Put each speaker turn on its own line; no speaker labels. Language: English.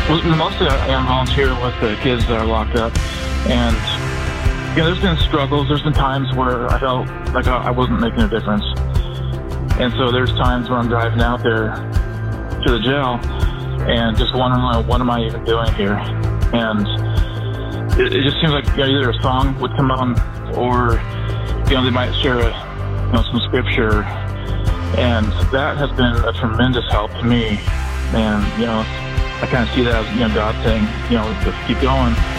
Well, mostly I am volunteer with the kids that are locked up, and there's been struggles. There's been times where I felt like I wasn't making a difference, and so there's times when I'm driving out there to the jail and just wondering, like, what am I even doing here? And it just seems like either a song would come on, or they might share some scripture, and that has been a tremendous help to me. And I kind of see that as God saying, just keep going.